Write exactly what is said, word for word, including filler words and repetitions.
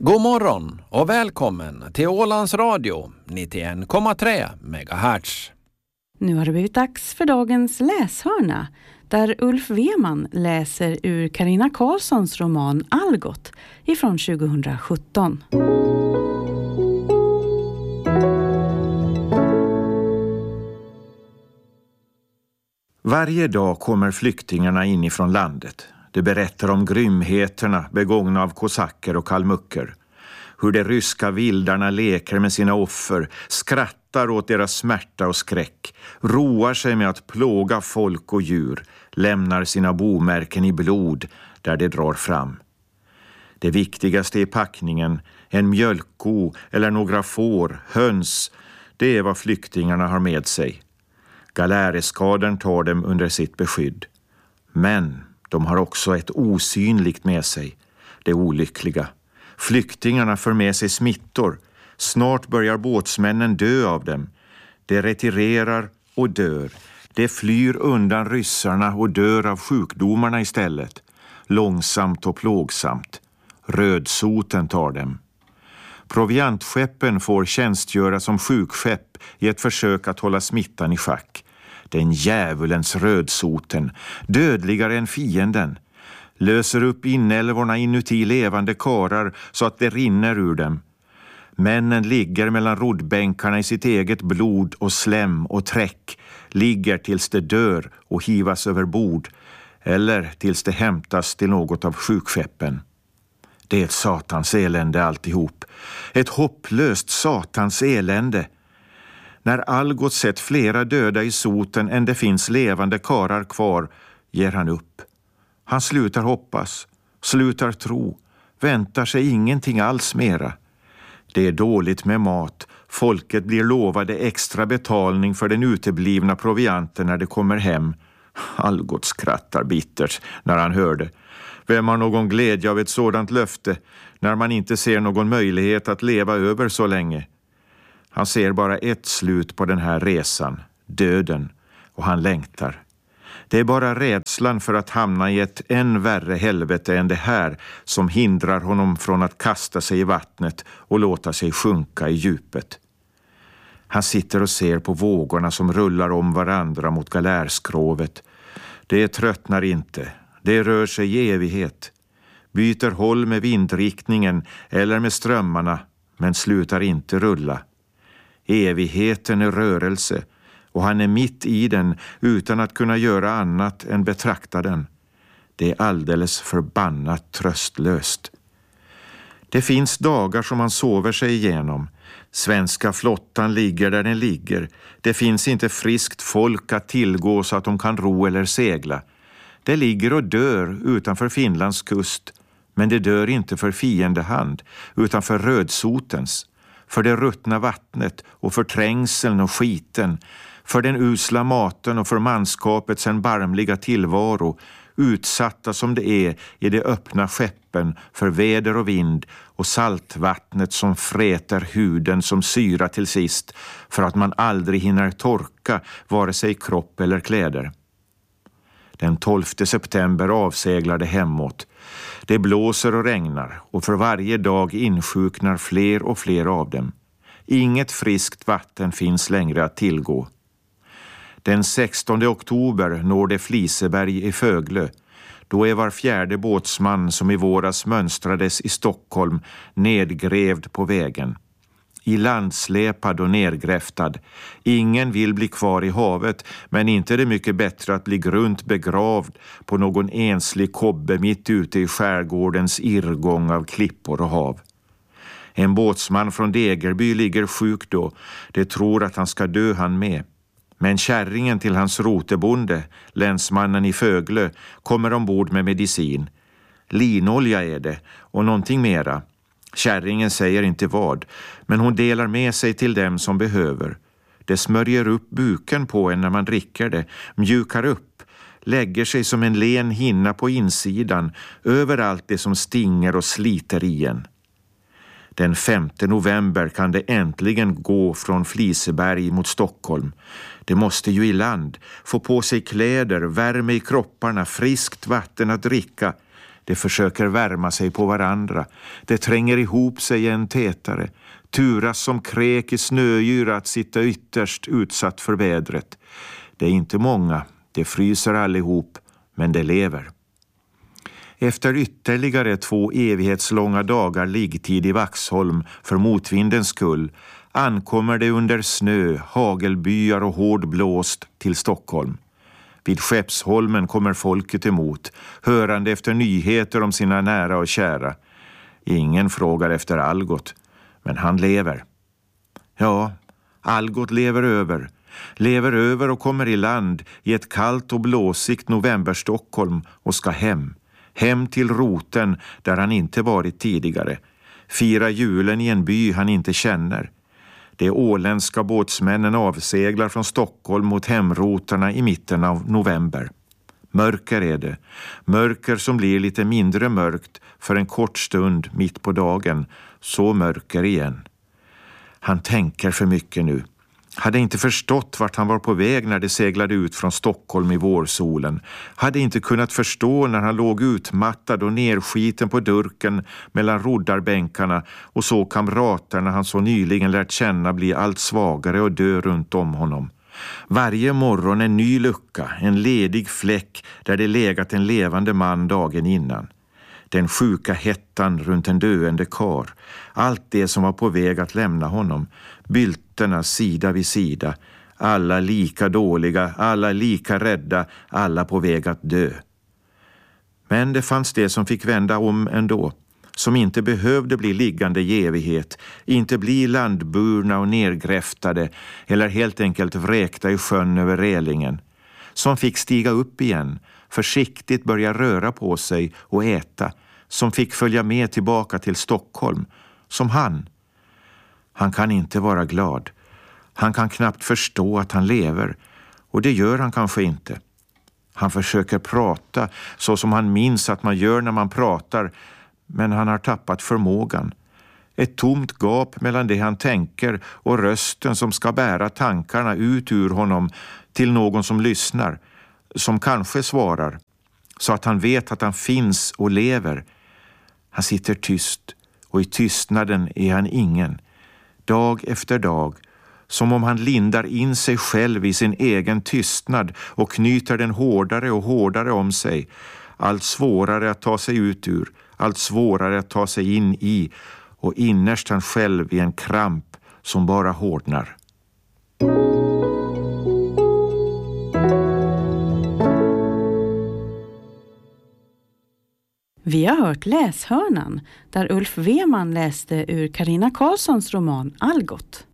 God morgon och välkommen till Ålands Radio nittioen komma tre megahertz. Nu har det blivit dags för dagens läshörna där Ulf Weman läser ur Carina Karlssons roman Algot ifrån tjugohundrasjutton. Varje dag kommer flyktingarna inifrån landet. Det berättar om grymheterna begångna av kosacker och kalmucker. Hur de ryska vildarna leker med sina offer, skrattar åt deras smärta och skräck, roar sig med att plåga folk och djur, lämnar sina bomärken i blod där de drar fram. Det viktigaste i packningen, en mjölkko eller några får, höns, det är vad flyktingarna har med sig. Galäreskadern tar dem under sitt beskydd. Men de har också ett osynligt med sig, det olyckliga. Flyktingarna för med sig smittor. Snart börjar båtsmännen dö av dem. De retirerar och dör. De flyr undan ryssarna och dör av sjukdomarna istället. Långsamt och plågsamt. Rödsoten tar dem. Proviantskeppen får tjänstgöra som sjukskepp i ett försök att hålla smittan i schack. Den djävulens rödsoten, dödligare än fienden, löser upp inälvorna inuti levande karar så att det rinner ur dem. Männen ligger mellan roddbänkarna i sitt eget blod och slem och träck, ligger tills det dör och hivas över bord, eller tills det hämtas till något av sjukskeppen. Det är ett satans elände alltihop. Ett hopplöst satans elände. När Algot sett flera döda i soten än det finns levande karar kvar, ger han upp. Han slutar hoppas, slutar tro, väntar sig ingenting alls mera. Det är dåligt med mat. Folket blir lovade extra betalning för den uteblivna provianten när det kommer hem. Algot skrattar bittert när han hör det. Vem har någon glädje av ett sådant löfte när man inte ser någon möjlighet att leva över så länge? Han ser bara ett slut på den här resan, döden, och han längtar. Det är bara rädslan för att hamna i ett än värre helvete än det här som hindrar honom från att kasta sig i vattnet och låta sig sjunka i djupet. Han sitter och ser på vågorna som rullar om varandra mot galärskrovet. Det tröttnar inte. Det rör sig i evighet. Byter håll med vindriktningen eller med strömmarna, men slutar inte rulla. Evigheten är rörelse, och han är mitt i den utan att kunna göra annat än betrakta den. Det är alldeles förbannat tröstlöst. Det finns dagar som han sover sig igenom. Svenska flottan ligger där den ligger. Det finns inte friskt folk att tillgå så att de kan ro eller segla. Det ligger och dör utanför Finlands kust, men det dör inte för fiendehand utan för rödsotens, för det ruttna vattnet och för trängseln och skiten, för den usla maten och för manskapets erbarmliga tillvaro, utsatta som det är i de öppna skeppen för väder och vind och saltvattnet som fräter huden som syra till sist för att man aldrig hinner torka vare sig kropp eller kläder. Den tolfte september avseglar det hemåt. Det blåser och regnar och för varje dag insjuknar fler och fler av dem. Inget friskt vatten finns längre att tillgå. Den sextonde oktober når det Fliseberg i Föglö. Då är var fjärde båtsman som i våras mönstrades i Stockholm nedgrävd på vägen. I landsläpad och nergräftad. Ingen vill bli kvar i havet, men inte är det mycket bättre att bli grunt begravd på någon enslig kobbe mitt ute i skärgårdens irrgång av klippor och hav. En båtsman från Degerby ligger sjuk då. Det tror att han ska dö han med. Men kärringen till hans rotebonde, länsmannen i Föglö, kommer ombord med medicin. Linolja är det och någonting mera. Kärringen säger inte vad, men hon delar med sig till dem som behöver. Det smörjer upp buken på en när man dricker det, mjukar upp, lägger sig som en len hinna på insidan över allt det som stinger och sliter i en. Den femte november kan det äntligen gå från Fliseberg mot Stockholm. Det måste ju i land, få på sig kläder, värme i kropparna, friskt vatten att dricka. De försöker värma sig på varandra. Det tränger ihop sig en tätare. Turas som kräk i snöyra att sitta ytterst utsatt för vädret. Det är inte många. Det fryser allihop, men det lever. Efter ytterligare två evighetslånga dagar liggtid i Vaxholm för motvindens skull ankommer det under snö, hagelbyar och hård blåst till Stockholm. Vid Skeppsholmen kommer folket emot, hörande efter nyheter om sina nära och kära. Ingen frågar efter Algot, men han lever. Ja, Algot lever över. Lever över och kommer i land i ett kallt och blåsigt november-Stockholm och ska hem. Hem till roten där han inte varit tidigare. Fira julen i en by han inte känner. De åländska båtsmännen avseglar från Stockholm mot hemrotarna i mitten av november. Mörker är det. Mörker som blir lite mindre mörkt för en kort stund mitt på dagen. Så mörker igen. Han tänker för mycket nu. Hade inte förstått vart han var på väg när det seglade ut från Stockholm i vårsolen. Hade inte kunnat förstå när han låg utmattad och nerskiten på durken mellan roddarbänkarna och så kamraterna han så nyligen lärt känna bli allt svagare och dö runt om honom. Varje morgon en ny lucka, en ledig fläck där det legat en levande man dagen innan. Den sjuka hettan runt en döende kar. Allt det som var på väg att lämna honom. Bylterna sida vid sida. Alla lika dåliga, alla lika rädda, alla på väg att dö. Men det fanns det som fick vända om ändå. Som inte behövde bli liggande i evighet. Inte bli landburna och nergräftade. Eller helt enkelt vräkta i sjön över relingen. Som fick stiga upp igen. Försiktigt börja röra på sig och äta. Som fick följa med tillbaka till Stockholm. Som han. Han kan inte vara glad. Han kan knappt förstå att han lever. Och det gör han kanske inte. Han försöker prata så som han minns att man gör när man pratar. Men han har tappat förmågan. Ett tomt gap mellan det han tänker och rösten som ska bära tankarna ut ur honom till någon som lyssnar. Som kanske svarar. Så att han vet att han finns och lever. Han sitter tyst och i tystnaden är han ingen. Dag efter dag. Som om han lindar in sig själv i sin egen tystnad och knyter den hårdare och hårdare om sig. Allt svårare att ta sig ut ur. Allt svårare att ta sig in i. Och innerst han själv i en kramp som bara hårdnar. Vi har hört Läshörnan där Ulf Weman läste ur Carina Karlssons roman Algot.